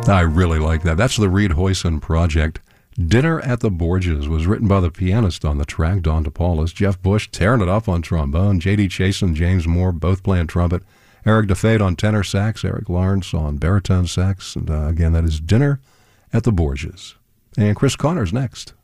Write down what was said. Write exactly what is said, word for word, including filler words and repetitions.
I really like that. That's the Reed Hoyson Project. Dinner at the Borgias was written by the pianist on the track, Don DePaulis. Jeff Bush tearing it up on trombone. J D Chasen, James Moore, both playing trumpet. Eric DeFade on tenor sax. Eric Lawrence on baritone sax. And uh, again, that is Dinner at the Borgias. And Chris Connor's next.